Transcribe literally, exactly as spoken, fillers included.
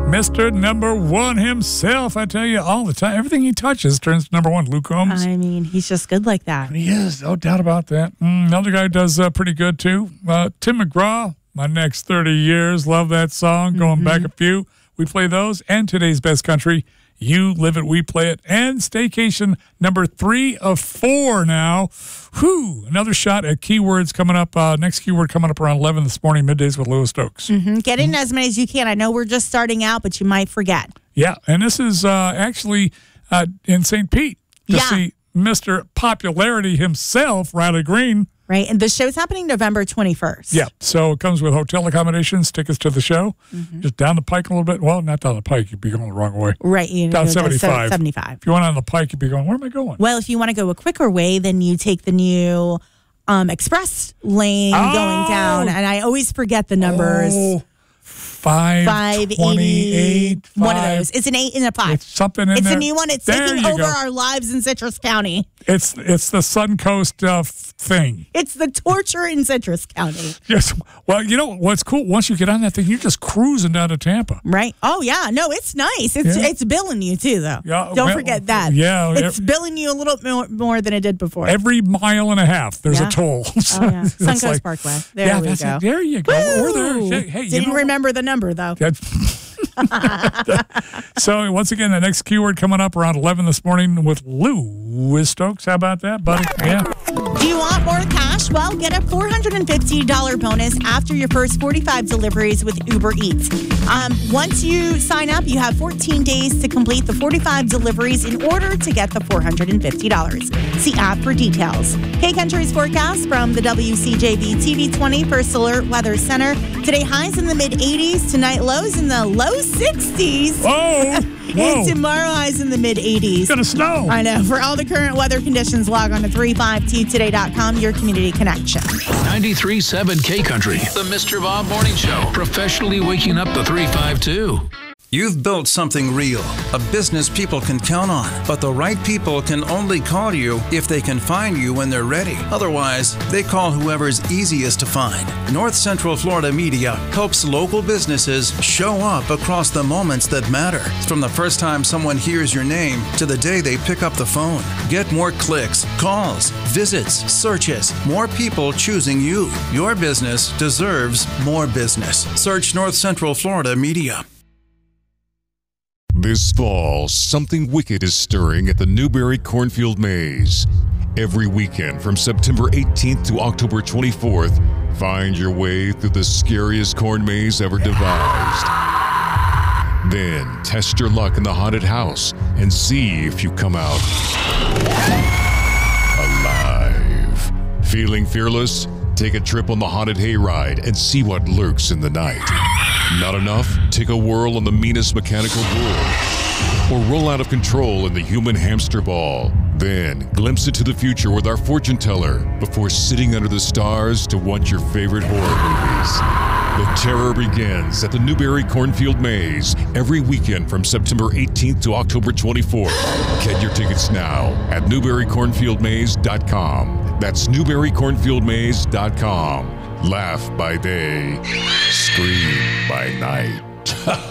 Mister Number One himself. I tell you all the time, everything he touches turns to number one. Luke Combs. I mean, he's just good like that. He is, no doubt about that. Mm, another guy who does uh, pretty good, too. Uh, Tim McGraw, My Next thirty Years. Love that song. Going mm-hmm. back a few. We play those. And Today's Best Country. You Live It, We Play It. And Staycation number three of four now. Whew. Another shot at keywords coming up. Uh, next keyword coming up around eleven this morning, middays with Lewis Stokes. Mm-hmm. Get in mm-hmm. as many as you can. I know we're just starting out, but you might forget. Yeah, and this is uh, actually uh, in Saint Pete to yeah. see Mister Popularity himself, Riley Green. Right, and the show's happening November twenty-first. Yeah, so it comes with hotel accommodations, tickets to the show, mm-hmm. just down the pike a little bit. Well, not down the pike, you'd be going the wrong way. Right, you down know, seventy-five. seventy-five. If you went on the pike, you'd be going, where am I going? Well, if you want to go a quicker way, then you take the new um, express lane oh! going down, and I always forget the numbers. Oh. Five, five twenty-eight. Five, one of those. It's an eight and a five. It's something in it's there. a new one. It's there taking over go. our lives in Citrus County. It's it's the Suncoast uh, thing. It's the torture in Citrus County. Yes. Well, you know what's cool? Once you get on that thing, you're just cruising down to Tampa. Right. Oh yeah. No, it's nice. It's yeah. it's billing you too, though. Yeah, Don't well, forget that. Yeah. It's billing you a little more, more than it did before. Every mile and a half, there's yeah. a toll. Oh yeah. Suncoast like, Parkway. There yeah, we that's go. It. There you go. Woo! Or there. Hey, you Didn't know, remember the number though. So once again, the next keyword coming up around eleven this morning with Lewis Stokes. How about that, buddy? Yeah. Do you want more cash? Well, get a four hundred fifty dollars bonus after your first forty-five deliveries with Uber Eats. Um, once you sign up, you have fourteen days to complete the forty-five deliveries in order to get the four hundred fifty dollars. See app for details. K-Country's forecast from the W C J V T V twenty First Alert Weather Center. Today, highs in the mid-eighties. Tonight, lows in the low sixties. Oh! And tomorrow, highs in the mid-eighties. It's going to snow. I know. For all the current weather conditions, log on to three five T today dot com, your community connection. ninety-three point seven K-Country, the Mister Bob Morning Show, professionally waking up the three five two. You've built something real, a business people can count on. But the right people can only call you if they can find you when they're ready. Otherwise, they call whoever's easiest to find. North Central Florida Media helps local businesses show up across the moments that matter. From the first time someone hears your name to the day they pick up the phone. Get more clicks, calls, visits, searches, more people choosing you. Your business deserves more business. Search North Central Florida Media. This fall, something wicked is stirring at the Newberry Cornfield Maze. Every weekend from September eighteenth to October twenty-fourth, find your way through the scariest corn maze ever devised. Then test your luck in the haunted house and see if you come out alive. Feeling fearless? Take a trip on the haunted hayride and see what lurks in the night. Not enough? Take a whirl on the meanest mechanical bull. Or roll out of control in the human hamster ball. Then glimpse into the future with our fortune teller before sitting under the stars to watch your favorite horror movies. The terror begins at the Newberry Cornfield Maze every weekend from September eighteenth to October twenty-fourth. Get your tickets now at newberry cornfield maze dot com. That's newberry cornfield maze dot com. Laugh by day, scream by night.